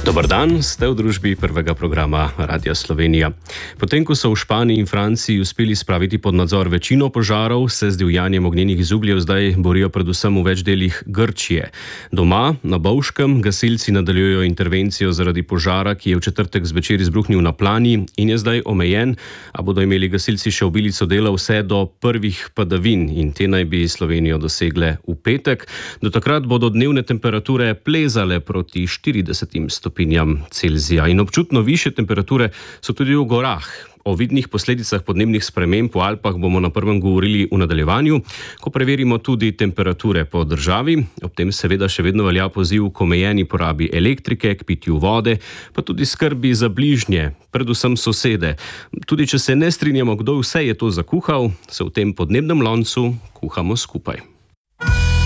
Dobar dan, ste v družbi prvega programa Radia Slovenija. Potem, ko so v Španiji in Franciji uspeli spraviti pod nadzor večino požarov, se z divjanjem ognjenih zubljev zdaj borijo predvsem v več delih Grčije. Doma, na Bovškem, gasilci nadaljujejo intervencijo zaradi požara, ki je v četrtek zvečer izbruhnil na Plani in je zdaj omejen, a bodo imeli gasilci še obilico dela vse do prvih padavin in te naj bi Slovenijo dosegle v petek. Do takrat bodo dnevne temperature plezale proti 40 stopinjam Celzija in občutno višje temperature so tudi v gorah. O vidnih posledicah podnebnih sprememb v Alpah bomo na prvem govorili v nadaljevanju, ko preverimo tudi temperature po državi. Ob tem seveda še vedno velja poziv k omejeni porabi elektrike, k pitju vode, pa tudi skrbi za bližnje, predvsem sosede. Tudi če se ne strinjamo, kdo vse je to zakuhal, se v tem podnebnem loncu kuhamo skupaj.